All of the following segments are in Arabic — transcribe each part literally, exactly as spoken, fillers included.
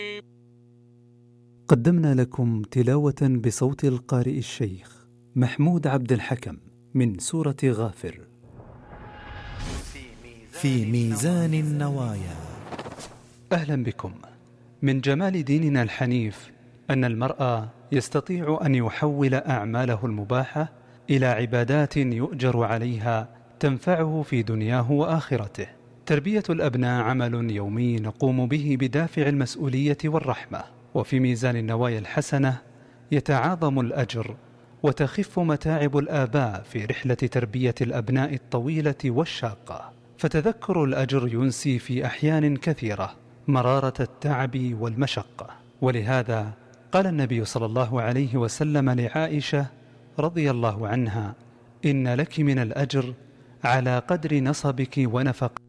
قدمنا لكم تلاوة بصوت القارئ الشيخ محمود عبد الحكم من سورة غافر. في ميزان النوايا. أهلا بكم. من جمال ديننا الحنيف أن المرء يستطيع أن يحول أعماله المباحة إلى عبادات يؤجر عليها تنفعه في دنياه وآخرته. تربية الأبناء عمل يومي نقوم به بدافع المسؤولية والرحمة، وفي ميزان النوايا الحسنة يتعاظم الأجر وتخف متاعب الآباء في رحلة تربية الأبناء الطويلة والشاقة، فتذكر الأجر ينسي في أحيان كثيرة مرارة التعب والمشقة. ولهذا قال النبي صلى الله عليه وسلم لعائشة رضي الله عنها: إن لك من الأجر على قدر نصبك ونفقك.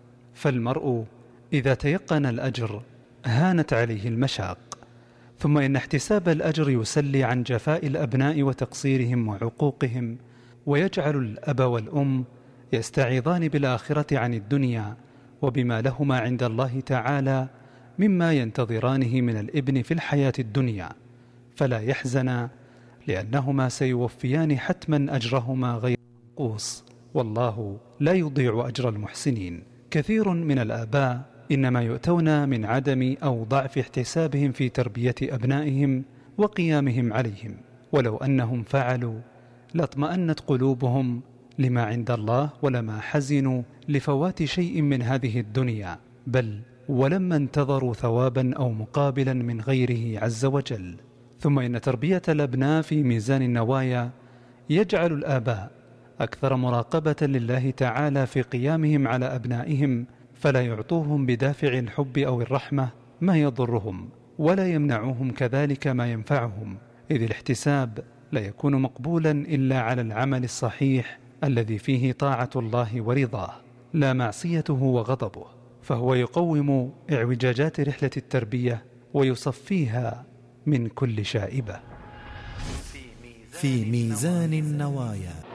فالمرء إذا تيقن الأجر هانت عليه المشاق. ثم إن احتساب الأجر يسلي عن جفاء الأبناء وتقصيرهم وعقوقهم، ويجعل الأب والأم يستعيضان بالآخرة عن الدنيا وبما لهما عند الله تعالى مما ينتظرانه من الابن في الحياة الدنيا، فلا يحزنا لأنهما سيوفيان حتما أجرهما غير منقوص، والله لا يضيع أجر المحسنين. كثير من الآباء إنما يؤتون من عدم أو ضعف احتسابهم في تربية أبنائهم وقيامهم عليهم، ولو أنهم فعلوا لاطمأنت قلوبهم لما عند الله ولما حزنوا لفوات شيء من هذه الدنيا، بل ولما انتظروا ثوابا أو مقابلا من غيره عز وجل. ثم إن تربية الأبناء في ميزان النوايا يجعل الآباء أكثر مراقبة لله تعالى في قيامهم على أبنائهم، فلا يعطوهم بدافع الحب أو الرحمة ما يضرهم، ولا يمنعوهم كذلك ما ينفعهم، إذ الاحتساب لا يكون مقبولا إلا على العمل الصحيح الذي فيه طاعة الله ورضاه، لا معصيته وغضبه، فهو يقوم اعوجاجات رحلة التربية ويصفيها من كل شائبة. في ميزان النوايا.